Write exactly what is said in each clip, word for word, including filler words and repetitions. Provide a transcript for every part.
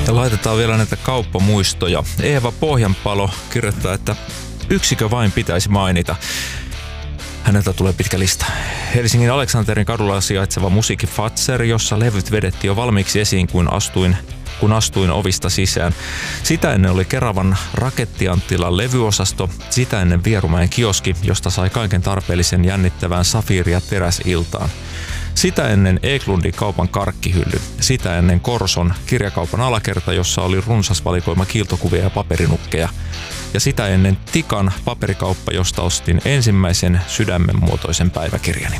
Ja laitetaan vielä näitä kauppamuistoja. Eeva Pohjanpalo kirjoittaa, että yksikö vain pitäisi mainita. Häneltä tulee pitkä lista. Helsingin Aleksanterin kadulla sijaitseva Musiikki Fazer, jossa levyt vedettiin jo valmiiksi esiin, kun astuin, kun astuin ovista sisään. Sitä ennen oli Keravan Rakettianttilan levyosasto, sitä ennen Vierumäen kioski, josta sai kaiken tarpeellisen jännittävään safiiri- ja teräsiltaan. Sitä ennen Eklundin kaupan karkkihylly, sitä ennen Korson kirjakaupan alakerta, jossa oli runsas valikoima kiiltokuvia ja paperinukkeja. Ja sitä ennen Tikan paperikauppa, josta ostin ensimmäisen sydämen muotoisen päiväkirjani.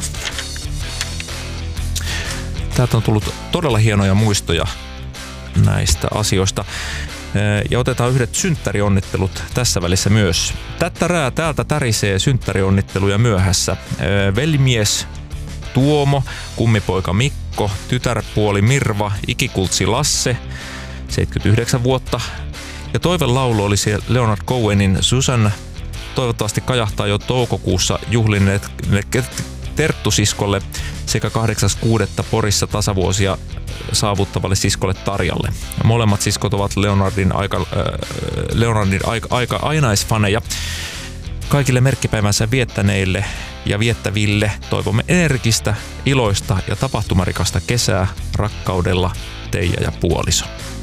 Täältä on tullut todella hienoja muistoja näistä asioista. Ja otetaan yhdet synttärionnittelut tässä välissä myös. Tättärää täältä tärisee synttärionnitteluja myöhässä. Velimies Tuomo, kummipoika Mikko, tytärpuoli Mirva, ikikultsi Lasse, seitsemänkymmentäyhdeksän vuotta. Ja toivelaulu olisi Leonard Cohenin Susan. Toivottavasti kajahtaa jo toukokuussa juhlineet terttusiskolle sekä kahdeksas kuudetta Porissa tasavuosia saavuttavalle siskolle Tarjalle. Molemmat siskot ovat Leonardin aika, äh, Leonardin aika, aika ainaisfaneja. Kaikille merkkipäivänsä viettäneille ja viettäville toivomme energistä, iloista ja tapahtumarikasta kesää rakkaudella Teija ja puoliso.